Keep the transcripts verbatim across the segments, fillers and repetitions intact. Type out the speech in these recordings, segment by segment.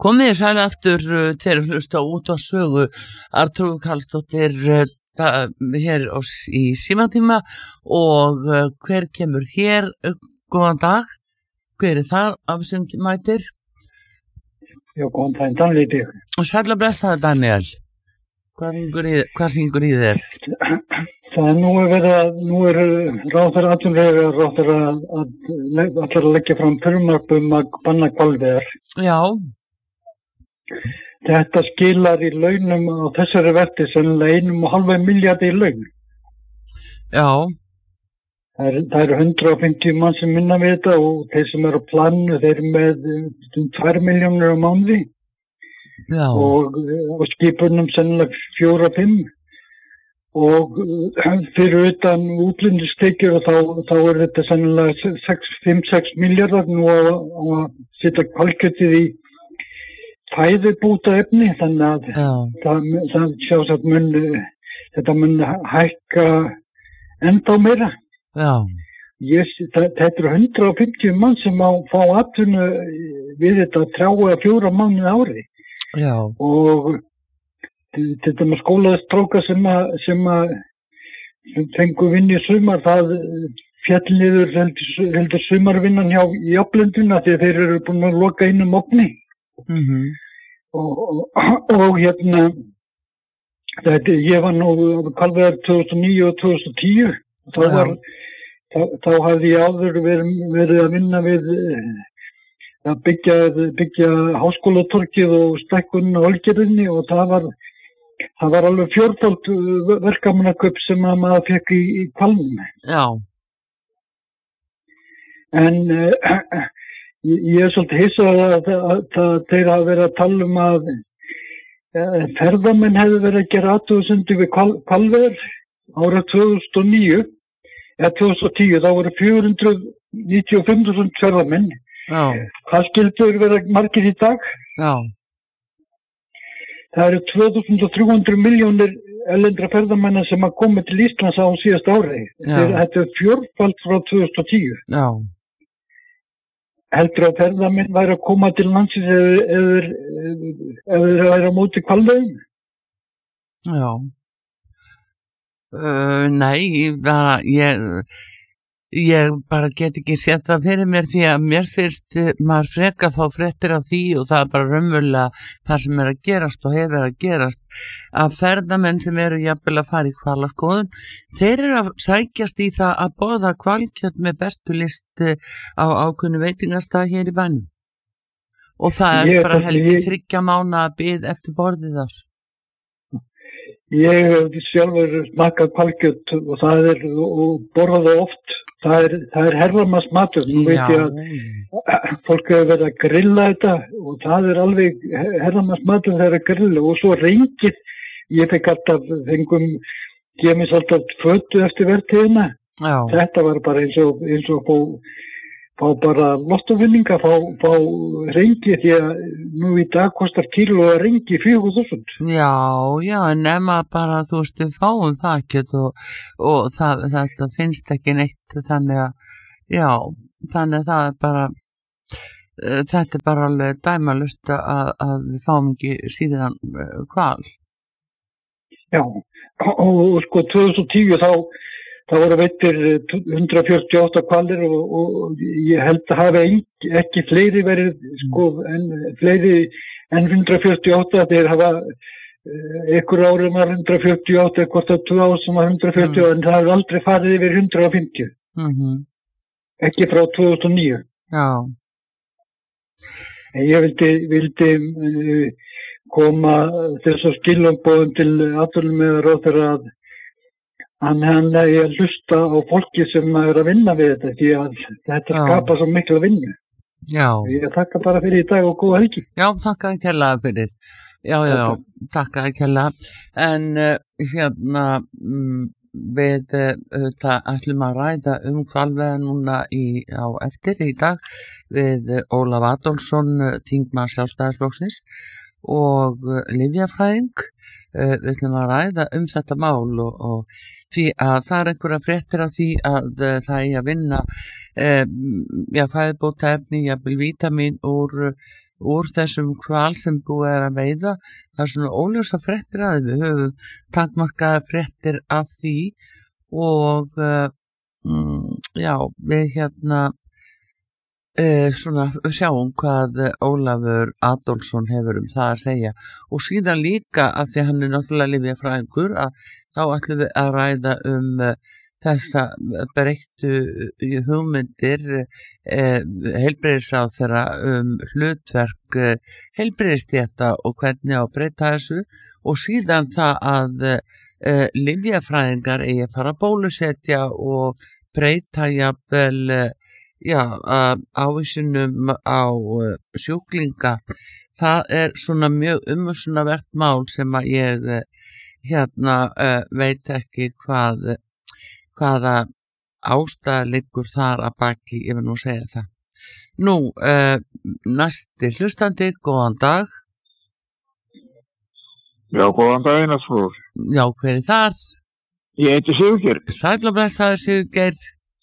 Komið þið sæl aftur uh, til að hlusta út á sögu. Arnþrúður Karlsdóttir uh, da, hér á, í símatíma og uh, hver kemur hér? Uh, góðan dag. Hver er það af sem mætir? Já, góðan daginn, Daniel. Og sæl að blessa það, Daniel. Hvað syngur í, hvað syngur í þér? Það er nú er verið að, nú er ráðherra atvinnuvega ráðherra að, að, að, að, að leggja fram frumvarp um að banna hvalveiðar. Já. Þetta skilar í launum á þessari verti sennilega einum og halva milljarði í laun. Já. Það er, það eru hundrað og fimmtíu mann sem minna við þetta og þeir sem eru á planu, þeir eru með um tvær milljónir á mánuði. Já. Og, og skipunum sennilega fjóra, fimm. Og fyrir utan útlendistekjur og þá, þá er þetta sennilega fimm, sex milljarðar nú að, að setja hvalkjötið í fæðubúta efni, þannig að það, það sjálfsagt mun, þetta mun hækka ennþá meira. Já. Ég, það, þetta eru hundrað og fimmtíu mann sem á fá atvinnu við þetta þrjá eða fjóra mánuði ári. Já. Og þetta með skólaðistráka sem að, sem að sem fengu vinni í sumar, það féll niður heldur, heldur sumarvinnan hjá jafnblenduna því að þeir eru búin að loka inn um okni. Mhm. Og, og, og hérna þetta, ég var nú hvalveiðar tvö þúsund og níu og tvö þúsund og tíu þá, var, þá, þá hafði ég áður verið, verið að vinna við að byggja, byggja háskólatorkið og stækkun og Ölgerðinni og það var það var alveg fjórfald verkamannakaup sem að maður fekk í, í hvalnum. Já. En uh, ég er svolítið hissað að, að, að, að þeir hafa verið að tala um að uh, ferðamenn hefði verið að gera athugasemdir við hvalveiðar árið tvö þúsund og níu eða tvö þúsund og tíu, þá voru fjögur hundruð níutíu og fimm þúsund ferðamenn. Já. Hvað skildur vera margir í dag? Já. Það eru tvö þúsund þrjú hundruð milljónir erlendra ferðamanna sem að koma til Íslands á síðast ári. Þetta er fjórfald frá tvö þúsund og tíu. Já. Heldur að ferðamenn væri að koma til landsins eða þeir væri á móti hvalveiðum? Já. Uh, nei, ég bara, ég, ég bara get ekki séð það fyrir mér því að mér finnst maður freka að fá fréttir af því og það er bara raunverulega það sem er að gerast og hefur að gerast að ferðamenn sem eru jafnvel að fara í hvalaskoðun, þeir eru að sækjast í það að borða hvalkjöt með bestu list á ákveðnu veitingastað hér í bænum og það er ég, bara heldur þriggja mánaða bið eftir borðið þar. Ég hef sjálfur smakað hvalkjöt og það er og borðað oft. Það er, það er herramanns matur. Nú veit ég að fólk hefur verið að grilla þetta og það er alveg herramanns matur þegar að grilla og svo rengið. Ég fekk alltaf, fengum, ég mis alltaf fötu eftir vertíðina. Já. Þetta var bara eins og, eins og fá, fá bara lottovinninga, fá, fá rengi því að nú í dag kostar kíló að rengi fjögur þúsund. Já, já, en ef maður bara, þú veist, við fáum það ekkert og, og það, þetta finnst ekki neitt þannig að, já, þannig að það er bara, þetta er bara alveg dæmalust að, að við fáum ekki síðan hval. Já, og, og sko tvö þúsund og tíu þá Það voru veittir hundrað fjörutíu og átta hvalir og, og ég held að hafa ekki, ekki fleiri verið, sko, en, fleiri en hundrað fjörutíu og átta. Þeir hafa ykkur árum var hundrað fjörutíu og átta, hvort að tvö ár sem var hundrað fjörutíu og átta, mm. en það hefur aldrei farið yfir hundrað fimmtíu. Mm-hmm. Ekki frá tvö þúsund og níu. Já. Ég vildi, vildi uh, koma þess að skilumboðum til atvinnum með ráðherra að Þannig að ég hlusta á fólki sem er að vinna við þetta því að þetta skapar svo miklu að vinna. Já. Ég þakka bara fyrir í dag og góða helgi. Já, þakka ekki kærlega fyrir. Já, já, já, þakka ekki kærlega. En uh, hérna um, við uh, ætlum að ræða um hvalveiðar núna í, á eftir í dag við uh, Ólaf Adolfsson, þingmann Sjálfstæðisflokksins og uh, lyfjafræðing. Uh, við ætlum að ræða um þetta mál og, og því að það er einhverja fréttir af því að uh, það er að vinna uh, já, fæðubótaefni, jafnvel vítamín úr úr þessum hval sem búið er að veiða. Það er svona óljósa fréttir að við höfum takmarkaða fréttir af því og uh, mm, já, við hérna uh, svona sjáum hvað Ólafur Adolfsson hefur um það að segja og síðan líka af því hann er náttúrulega lyfjafræðingur að þá ætlum við að ræða um uh, þessa breyttu hugmyndir eh, heilbrigðisráðherra um hlutverk eh, heilbrigðisstétta og hvernig á að breyta þessu og síðan það að eh, lyfjafræðingar eigi að fara að bólusetja og breyta jafnvel eh, já, ávísunum á eh, sjúklinga. Það er svona mjög umhugsunarvert mál sem að ég eh, hérna eh, veit ekki hvað hvaða ástæða liggur þar að baki, ég vil nú segja það. Nú, uh, næsti hlustandi, góðan dag. Já, góðan dag, Einarsfrúr. Já, hver er þar? Ég heiti Sigurgeir. Sæll og blessaður, Sigurgeir.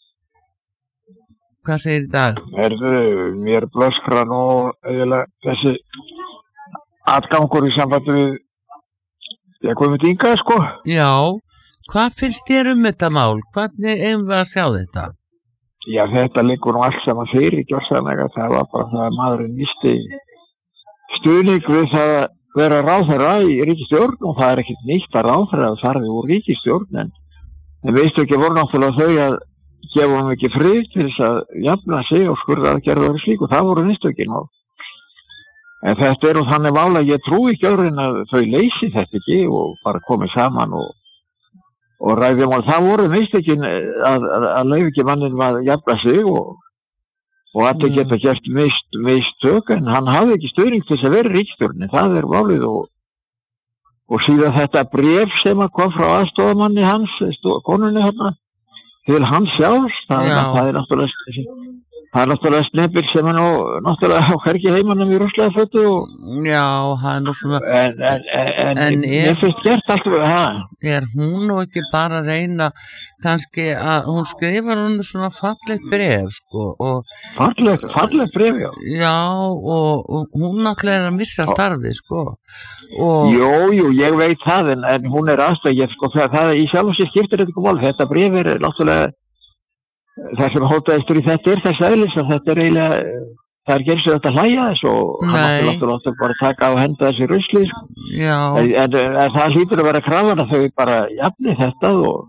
Hvað segir í dag? Herðu, mér blöskra nú eða þessi atgangur í sambandi við ég komið ynga, sko. Já. Hvað finnst þér um þetta mál? Hvernig eigum við að sjá þetta? Já, þetta liggur nú allt saman fyrir gjörsamlega. Það var bara það að maðurinn misti stuðning við það að vera ráðherra í ríkisstjórn og það er ekkert nýtt að ráðherra að farði úr ríkisstjórn en það veistu ekki voru náttúrulega þau að gefa hann ekki frið til þess að jafna sig og skurða að gera það slík og það voru nýstökin á. En þetta er og þannig mála ég trúi ekki öðru en að þau leysi þetta ekki og bara komið saman og og ræðum og það voru mistökin að, að, að Leifiki-mannin var að jafna sig og, og allir geta gert mist, mistök en hann hafði ekki stuðning til þess að vera ríkisstjórnin, það er málið og, og síðan þetta bréf sem að kom frá aðstofamanni hans, konunni hérna, til hans sjálfs, það, það er náttúrulega það er náttúrulega snepil sem er nú náttúrulega á hvergi heimanum í rússlega fötu og já, það er nú svona en, en, en, en er, ég finnst gert allt er hún nú ekki bara að reyna kannski að hún skrifar hún svona fallegt bref sko og fallegt, fallegt bref, já já, og, og hún náttúrulega er að missa starfið sko og jú, jú, ég veit það en, en hún er aðstæðið sko, það, það í sjálf og sér skiptir þetta mál, þetta bref er náttúrulega það sem hótaðistur í þetta er þess aðlis að þetta er eiginlega, það er gerst þetta hlæja þess og Nei. hann áttur áttur bara að taka á henda þessi rusli en, en, en það hlýtur að vera krafan að þau bara jafni þetta og,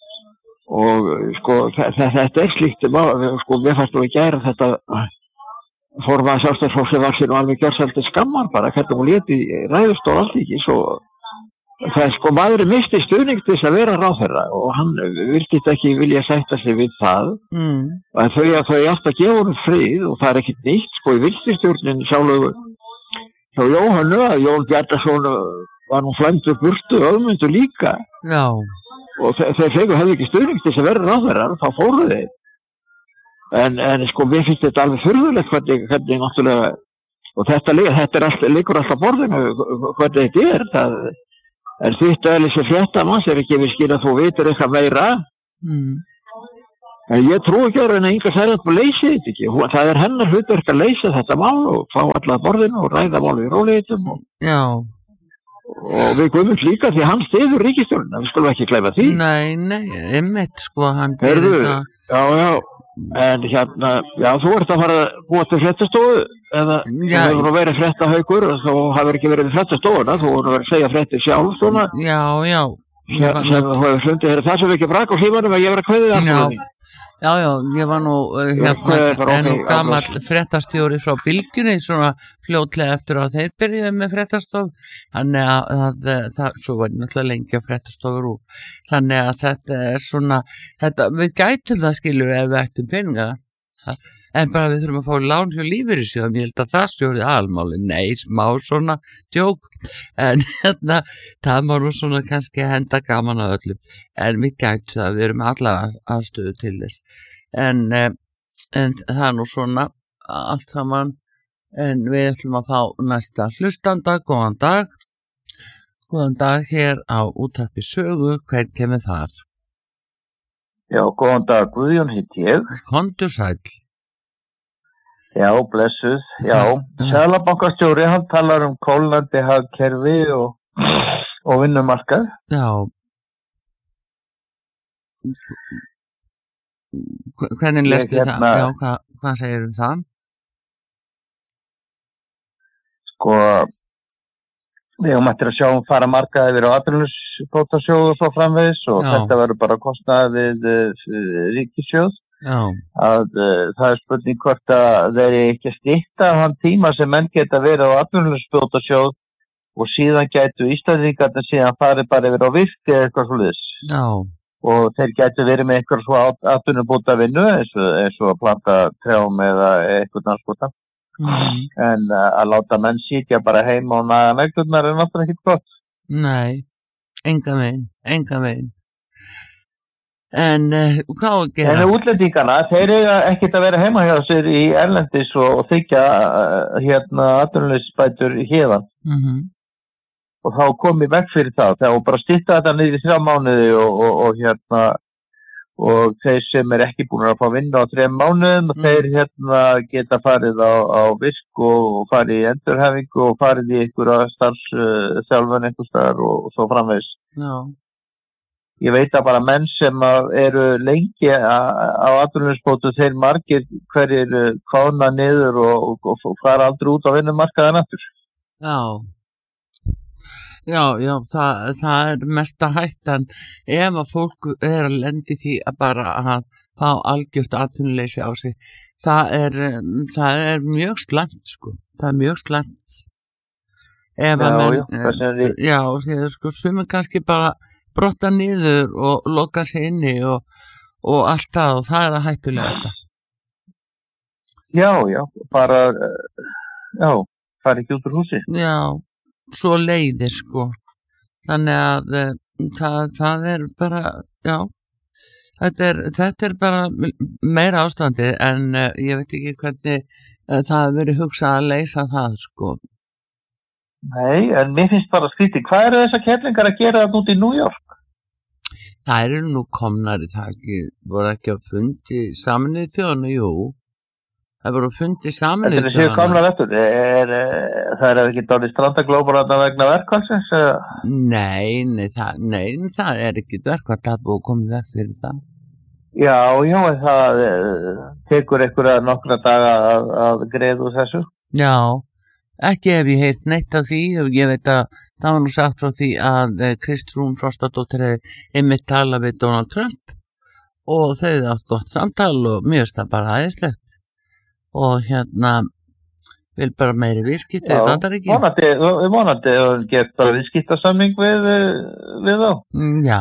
og sko þetta er slíkt sko mér fannst nú í gær að þetta formaður sjálfstæðisflokksins var sér nú alveg gjörsamlega skammar bara hvernig hún léti ræðustól allt ekki svo það er sko maðurinn misti stuðning til þess að vera ráðherra og hann virtist ekki vilja sætta sig við það mm. og þau að þau átt að gefa honum frið og það er ekkert nýtt sko í viltistjórnin sjálfur hjá Jóhannu að Jón Bjarnason var nú flæmdur burtu og öðmundur líka Já. og þeir fengu hefði ekki stuðning til þess að vera ráðherra og þá fóru þeir en, en sko mér finnst þetta alveg furðulegt hvernig, hvernig náttúrulega og þetta, þetta er alltaf, liggur alltaf borðinu hvernig þetta er það en þitt eðlis er fréttamanns er ekki við skil að þú vitur eitthvað meira mm. en ég trú ekki að Inga Sæland leysi þetta ekki það er hennar hlutverk að leysa þetta mál og fá alla borðinu og ræða mál í róleitum og, og við guðum líka því hann stiður ríkisstjórnina við skulum ekki gleyma því Nei, nei, einmitt sko hann gerir það Já, já en hérna, já, þú ert að fara að búa til fréttastofu eða þú hefur að vera fréttahaukur og þú hefur ekki verið við fréttastofuna þú hefur verið að segja frétti sjálf svona já, já sem þú hefur fundið þér það sem ekki brak á símanum að ég verið að kveðið aftur já, já, ég var nú hérna, en nú gamall fréttastjóri frá Bylgjunni svona fljótlega eftir að þeir byrjuði með fréttastof þannig að, að, að það, svo var ég náttúrulega lengi að fréttastofur úr þannig að þetta er svona þetta, við gætum það skilu ef við ættum peninga en bara við þurfum að fá lán hjá lífeyrissjóðum, ég held að það stjórið aðalmáli, nei, smá svona djók, en hérna það má nú svona kannski henda gaman að öllum, en við gætum það við erum allar aðstöðu til þess en, en það er nú svona allt saman en við ætlum að fá næsta hlustanda, góðan dag góðan dag hér á útvarpi Sögu, hvern kemur þar? Já, góðan dag, Guðjón hitt ég Komdu sæll Já, blessuð, já. Seðlabankastjóri, hann talar um kólnandi hagkerfi og, og vinnumarkað. Já. Hvernig lestu hérna, það? Já, hvað, hvað segir um það? Sko, við höfum eftir að sjá um fara markaði yfir á atvinnuleysisbótasjóð og svo framvegis og já. Þetta verður bara kostnaði við ríkissjóð. Já. Að uh, það er spurning hvort að þeir ekki að stytta þann tíma sem menn geta verið á atvinnuleysisbótasjóð og síðan gætu Íslendingarnir síðan farið bara yfir á virk eða eitthvað svoleiðis. Já. Og þeir gætu verið með eitthvað svo atvinnubótavinnu eins og, eins og að planta trjám eða eitthvað náttúrulega. Mm. En uh, að láta menn sitja bara heima og naga neglurnar er náttúrulega ekki gott. Nei, enga veginn, enga veginn. En uh, hvað að gera? En útlendingarna, þeir eiga ekkert að vera heima hjá sér í erlendis og, og þykja uh, hérna atvinnuleysisbætur hérðan. Mm-hmm. Og þá kom ég vekk fyrir það. Það var bara að stytta þetta niður í þrjá mánuði og, og, og hérna og þeir sem er ekki búin að fá vinna á þrem mánuðum mm. þeir hérna geta farið á, á virk og, og farið í endurhæfingu og farið í einhverja starfsþjálfun uh, einhver staðar og, og svo framvegis. Já. Ég veit að bara menn sem eru lengi á atvinnuleysisbótu þeir margir hverjir kvána niður og, og, og fara aldrei út á vinnumarkaðinn aftur. Já. Já, já, það, það er mesta hættan ef að fólk er að lendi því að bara að fá algjört atvinnuleysi á sig. Það er, það er mjög slæmt, sko. Það er mjög slæmt. Ef að menn, já, já, já, sko, sumir kannski bara brotta niður og loka sig inni og, og allt það og það er að hættulegasta. Já, já, bara, já, fara ekki út úr húsi. Já. Svo leiðir sko þannig að uh, það, það er bara já þetta er, þetta er bara meira ástandi en uh, ég veit ekki hvernig uh, það hefur verið hugsað að leysa það sko. Nei, en mér finnst bara skrítið, hvað eru þessar kellingar að gera það út í New York? Það eru nú komnar í það ekki, voru ekki að fundi Sameinuðu þjóðanna, jú. Það voru fundið saman í þjóðanna. Þetta er séu gamla vettur. Er, er, það er ekki dálítið strandaglópar vegna verkfallsins? Nei, nei, það, nei, það er ekki verkfall. Það er búið að koma vekk fyrir það. Já, já, það tekur einhverja nokkra daga að, að greiða úr þessu. Já, ekki hef ég heyrt neitt af því. Ég veit að það var nú sagt frá því að Kristrún Frostadóttir hefði einmitt talað við Donald Trump og þau hefði átt gott samtal og mjög stað bara æðislegt. Og hérna vil bara meiri viðskipti við Bandaríkin. Vonandi, vonandi að geta bara viðskiptasamning við, við þá. Já.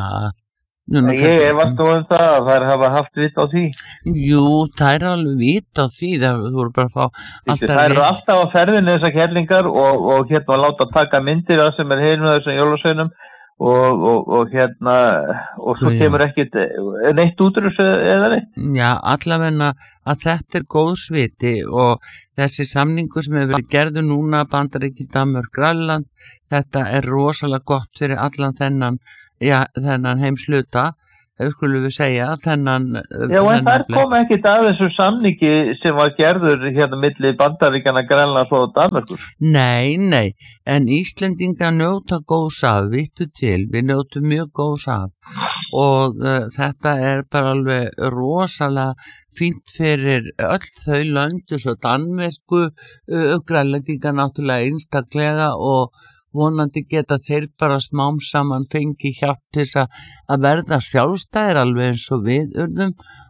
Nú, ég hef alltaf um það að þær hafa haft vitt á því. Jú, þær er alveg vitt á því. Það voru bara að fá alltaf... Þær eru alltaf á ferðinu þessar kellingar og, og hérna að láta taka myndir að sem er heim með þessum jólasveinum og, og, og hérna og svo kemur ekkit neitt útrús eða neitt. Já, allavegna að þetta er góð sviti og þessi samningur sem hefur verið gerður núna Bandaríkin, Danmörk, Grænland, þetta er rosalega gott fyrir allan þennan, já, þennan heimsluta, skulum við segja, þennan... Já, en þær kom ekkit að þessu samningi sem var gerður hérna milli Bandaríkjanna, Grænlands og Danmörkur. Nei, nei, en Íslendingar njóta góðs af, vittu til, við njótum mjög góðs af og uh, þetta er bara alveg rosalega fínt fyrir öll þau löndu svo Danmörku, uh, Grænlendingar náttúrulega einstaklega og vonandi geta þeir bara smám saman fengi hjálp til þess að verða sjálfstæðir alveg eins og við urðum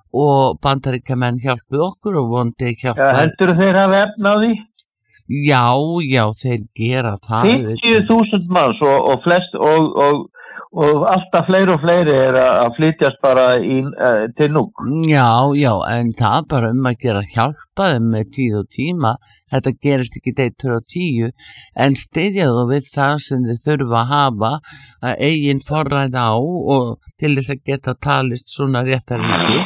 og Bandaríkjamenn hjálpuð okkur og vonandi hjálpa. Ja, heldur þeir hafa efna á því? Já, já, þeir gera það. fimmtíu þúsund manns og, og flest og, og, og alltaf fleiri og fleiri er að flytjast bara í, uh, til núk. Já, já, en það er bara um að gera hjálpa þeim með tíð og tíma. Þetta gerist ekki eitt, tvö og tíu, en styðja þú við það sem þið þurfa að hafa að eigin forræð á og til þess að geta talist svona réttaríki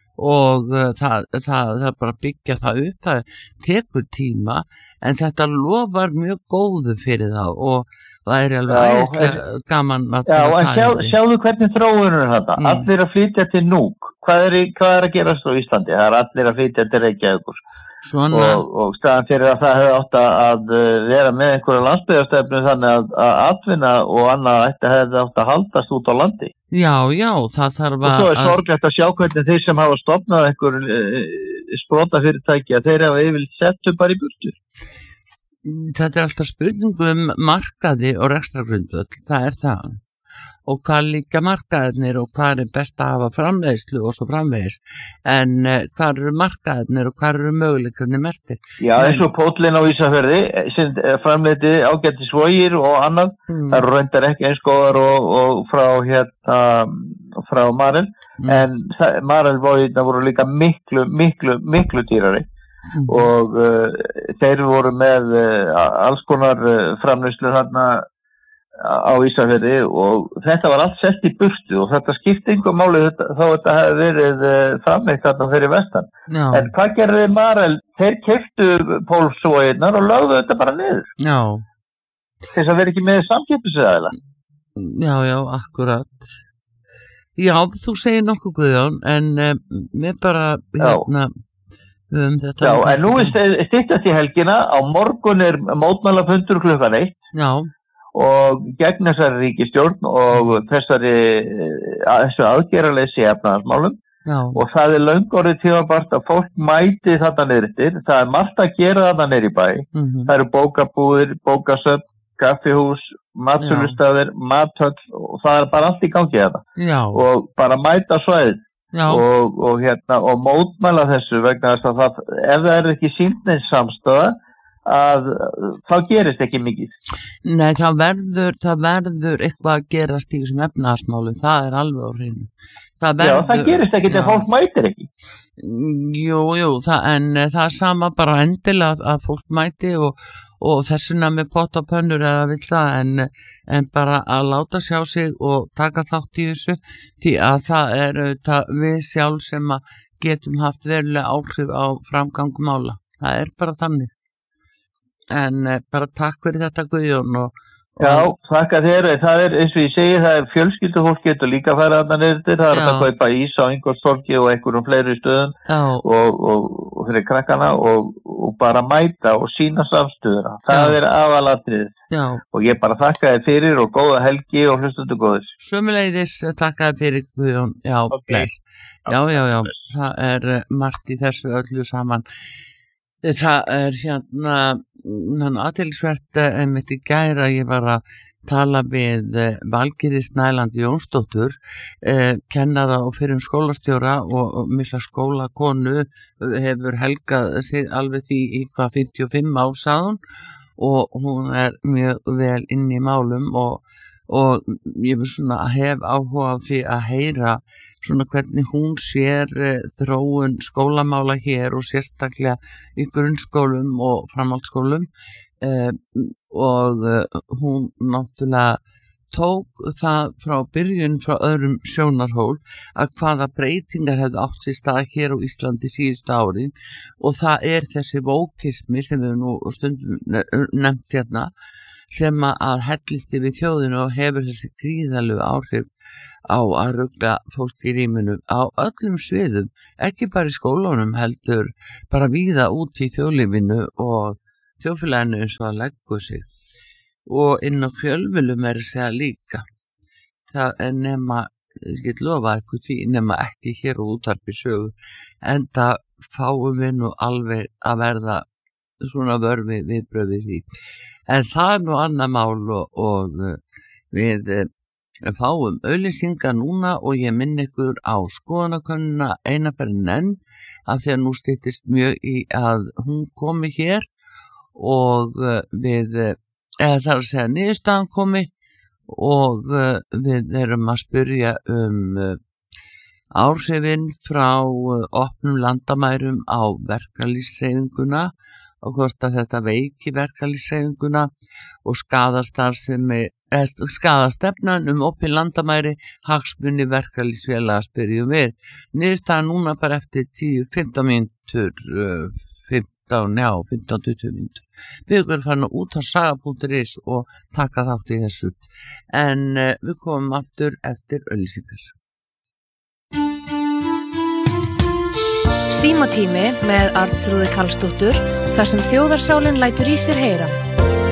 og uh, það, það, það bara byggja það upp, það tekur tíma, en þetta lofar mjög góðu fyrir þá og það er alveg æðislega gaman að já, en sjá, sjáðu hvernig þróunum er þetta, mm. allir að flytja til núk, hvað er, hvað er að gerast á Íslandi? Það er allir að flytja til Reykjavíkur. Svona. og, og staðan fyrir að það hefði átt að vera með einhverja landsbyggðarstefnu þannig að, að atvinna og annað þetta hefði átt að haldast út á landi. Já, já, það þarf að... Og svo er sorglegt að sjá hvernig þeir sem hafa stofnað einhver e, sprotafyrirtæki að þeir hafa yfirleitt sett þau bara í burtu. Þetta er alltaf spurningu um markaði og rekstrargrundvöll, það er það. Og hvað líka markaðirnir og hvað er best að hafa framleiðslu og svo framvegis. En uh, hvað eru markaðirnir og hvað eru möguleikarnir mestir? Já, eins og Póllinn á Ísafirði, sem framleiði ágætis vogir og annað, mm. það eru reyndar ekki eins góðar og, og frá hérna, frá Marel, mm. en Marel vogirna voru líka miklu, miklu, miklu dýrari. Mm. Og uh, þeir voru með uh, alls konar uh, framleiðslu þarna á Ísafirði og þetta var allt sett í burtu og þetta skipti einhver máli þetta, þá þetta hefði verið uh, framleitt þarna fyrir vestan. Já. En hvað gerði Marel? Þeir keyptu pólsvogirnar og lögðu þetta bara niður. Já. Þess að vera ekki með samkeppnisaðila. Já, já, akkurat. Já, þú segir nokkuð Guðjón, en uh, mér bara hérna um þetta. Já, en nú er styttast í helgina, á morgun er mótmælafundur klukkan eitt. Já. Og gegn þessari ríkisstjórn og þessari þessu aðgerðarleysi í efnahagsmálum. Já. Og það er löngu orðið tímabært að fólk mæti þarna niður eftir. Það er margt að gera þarna niður í bæ. Mm-hmm. Það eru bókabúðir, bókasöfn, kaffihús, matsölustæðir, mathöll og það er bara allt í gangi þetta. Já. Og bara mæta svæðið. Og, og, hérna, og mótmæla þessu vegna þess að það, ef það er ekki sýnt neins samstöða að þá gerist ekki mikið. Nei, það verður, það verður eitthvað að gerast í þessum efnahagsmálum, það er alveg á hreinu. Það verður, já, það gerist ekki þegar fólk mætir ekki. Jú, jú, það, en það er sama bara endilega að, að fólk mæti og, og þessuna með pott og pönnur eða vill það, en, en bara að láta sjá sig og taka þátt í þessu, því að það er það við sjálf sem að getum haft verulega áhrif á framgangum mála. Það er bara þannig. En eh, bara takk fyrir þetta Guðjón og, og já, þakka þér, það er eins og ég segi, það er fjölskyldufólk getur líka að fara þarna niður, það er já. Að kaupa ís á Ingólfstorgi og einhverjum fleiri stöðum og, og, og fyrir krakkana og, og bara mæta og sína samstöðuna, það já. Er aðalatriðið og ég bara þakka þér fyrir og góða helgi og hlustundu góðis. Sömuleiðis þakka þér fyrir Guðjón, já, okay. já, já, já, það er margt í þessu öllu saman. Það er hérna aðtilsvert einmitt í gær að ég var að tala við Valgerði Snæland Jónsdóttur, eh, kennara og fyrir skólastjóra og, og mikla skólakonu, hefur helgað sig alveg því í hvað fimmtíu og fimm ár sagði hún og hún er mjög vel inn í málum og, og ég vil svona hef áhuga á því að heyra svona hvernig hún sér eh, þróun skólamála hér og sérstaklega í grunnskólum og framhaldsskólum eh, og eh, hún náttúrulega tók það frá byrjun frá öðrum sjónarhól að hvaða breytingar hefði átt sér stað hér á Íslandi síðustu árin og það er þessi vókismi sem við nú stundum nefnt hérna sem að hellist yfir þjóðinu og hefur þessi gríðalegu áhrif á að rugla fólk í rýminu á öllum sviðum, ekki bara í skólunum heldur, bara víða út í þjóðlífinu og þjóðfélaginu eins og að leggu sig og inn á fjölmiðlum er að segja líka. Það er nema, ég get lofa eitthvað því, nema ekki hér og útvarpi sögu, en það fáum við nú alveg að verða svona vörfi viðbröði því. En það er nú annað mál og, og við fáum auglýsingar núna og ég minn ykkur á skoðanakönnuna eina fyrir enn af því að nú styttist mjög í að hún komi hér og við, eða það er að segja niðurstaðan komi og við erum að spyrja um áhrifin frá opnum landamærum á verkalýðshreyfinguna og hvort að þetta veiki verkalýðshreyfinguna og skaðastarfsemi eða skaðastefnan um opin landamæri hagsmuni verkalýðsfélaga spyrjum við. Niðurstaðan núna bara eftir tíu til fimmtán mínútur, fimmtán, já, fimmtán til tuttugu mínútur. Við erum farin út á saga punktur is og taka þátt í þessu. En uh, við komum aftur eftir auglýsingar. Símatími með Arnþrúði Karlsdóttur þar sem þjóðarsálin lætur í sér heyra.